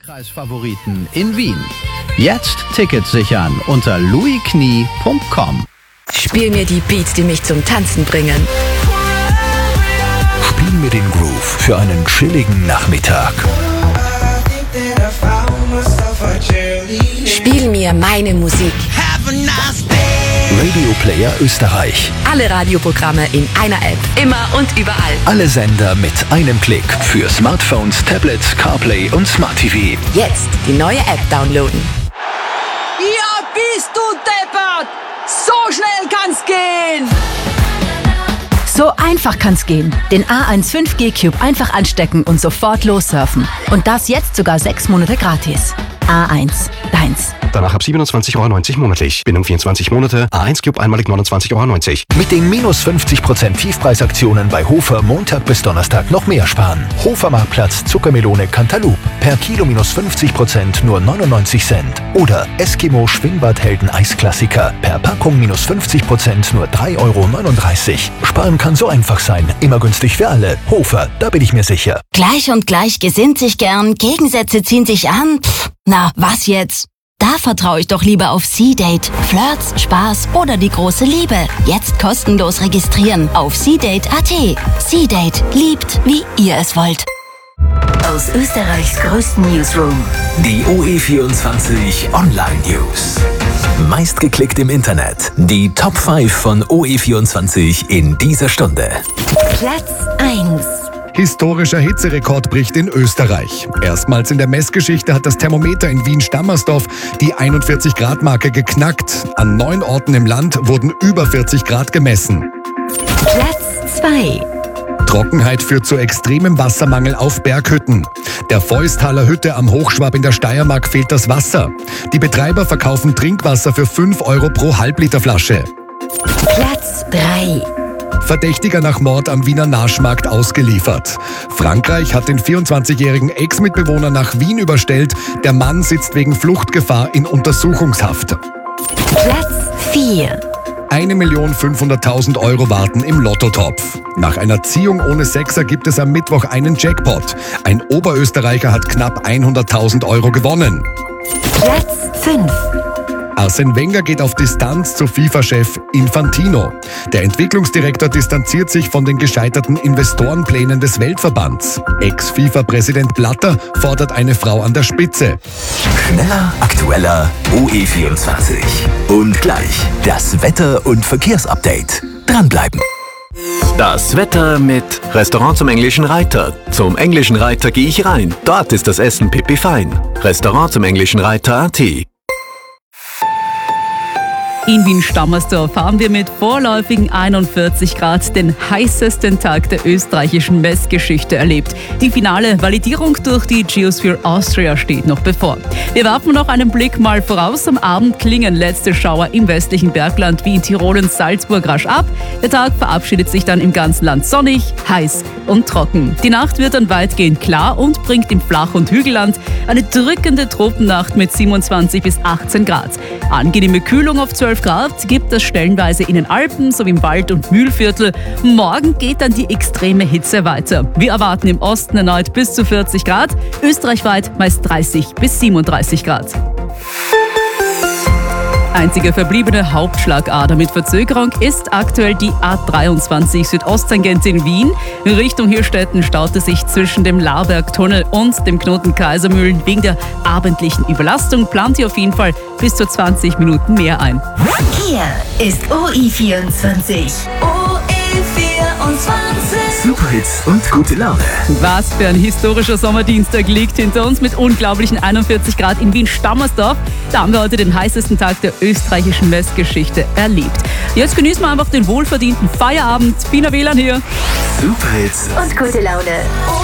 Wahlkreisfavoriten in Wien. Jetzt Tickets sichern unter louisknie.com. Spiel mir die Beats, die mich zum Tanzen bringen. Spiel mir den Groove für einen chilligen Nachmittag. Spiel mir meine Musik. Radio Player Österreich. Alle Radioprogramme in einer App. Immer und überall. Alle Sender mit einem Klick. Für Smartphones, Tablets, CarPlay und Smart TV. Jetzt die neue App downloaden. Ja, bist du deppert! So schnell kann's gehen! So einfach kann's gehen. Den A1 5G Cube einfach anstecken und sofort lossurfen. Und das jetzt sogar 6 Monate gratis. A1, deins. Danach ab 27,90 € monatlich. Bindung 24 Monate. A1 Cube einmalig 29,90 €. Mit den minus 50% Tiefpreisaktionen bei Hofer Montag bis Donnerstag noch mehr sparen. Hofer Marktplatz Zuckermelone Cantaloupe. Per Kilo minus 50% nur 99 Cent. Oder Eskimo Schwimmbadhelden Eisklassiker. Per Packung minus 50% nur 3,39 €. Sparen kann so einfach sein. Immer günstig für alle. Hofer, da bin ich mir sicher. Gleich und gleich gesinnt sich gern, Gegensätze ziehen sich an. Na, was jetzt? Da vertraue ich doch lieber auf C-Date. Flirts, Spaß oder die große Liebe. Jetzt kostenlos registrieren auf C-Date.at. C-Date, liebt, wie ihr es wollt. Aus Österreichs größten Newsroom. Die OE24 Online News. Meistgeklickt im Internet. Die Top 5 von OE24 in dieser Stunde. Platz 1. Historischer Hitzerekord bricht in Österreich. Erstmals in der Messgeschichte hat das Thermometer in Wien-Stammersdorf die 41-Grad-Marke geknackt. An 9 Orten im Land wurden über 40 Grad gemessen. Platz 2. Trockenheit führt zu extremem Wassermangel auf Berghütten. Der Feusthaler Hütte am Hochschwab in der Steiermark fehlt das Wasser. Die Betreiber verkaufen Trinkwasser für 5 € pro Halbliterflasche. Platz 3. Verdächtiger nach Mord am Wiener Naschmarkt ausgeliefert. Frankreich hat den 24-jährigen Ex-Mitbewohner nach Wien überstellt. Der Mann sitzt wegen Fluchtgefahr in Untersuchungshaft. Platz 4. 1.500.000 € warten im Lottotopf. Nach einer Ziehung ohne Sechser gibt es am Mittwoch einen Jackpot. Ein Oberösterreicher hat knapp 100.000 € gewonnen. Platz 5. Arsene Wenger geht auf Distanz zu FIFA-Chef Infantino. Der Entwicklungsdirektor distanziert sich von den gescheiterten Investorenplänen des Weltverbands. Ex-FIFA-Präsident Blatter fordert eine Frau an der Spitze. Schneller, aktueller, OE24. Und gleich das Wetter- und Verkehrsupdate. Dranbleiben. Das Wetter mit Restaurant zum Englischen Reiter. Zum Englischen Reiter gehe ich rein. Dort ist das Essen pipi fein. Restaurant zum Englischen Reiter.at. In Wien-Stammersdorf haben wir mit vorläufigen 41 Grad den heißesten Tag der österreichischen Messgeschichte erlebt. Die finale Validierung durch die Geosphere Austria steht noch bevor. Wir werfen noch einen Blick mal voraus. Am Abend klingen letzte Schauer im westlichen Bergland wie in Tirol und Salzburg rasch ab. Der Tag verabschiedet sich dann im ganzen Land sonnig, heiß und trocken. Die Nacht wird dann weitgehend klar und bringt im Flach- und Hügelland eine drückende Tropennacht mit 27 bis 18 Grad. Angenehme Kühlung auf 12 Grad gibt es stellenweise in den Alpen sowie im Wald- und Mühlviertel. Morgen geht dann die extreme Hitze weiter. Wir erwarten im Osten erneut bis zu 40 Grad, österreichweit meist 30 bis 37 Grad. Einzige verbliebene Hauptschlagader mit Verzögerung ist aktuell die A23 Südosttangente in Wien. In Richtung Hirstetten staut es sich zwischen dem Larbergtunnel und dem Knoten Kaisermühlen. Wegen der abendlichen Überlastung plant ihr auf jeden Fall bis zu 20 Minuten mehr ein. Hier ist OE24. Superhits und gute Laune. Was für ein historischer Sommerdienstag liegt hinter uns mit unglaublichen 41 Grad in Wien-Stammersdorf. Da haben wir heute den heißesten Tag der österreichischen Messgeschichte erlebt. Jetzt genießen wir einfach den wohlverdienten Feierabend. Pina WLAN hier. Superhits Und gute Laune.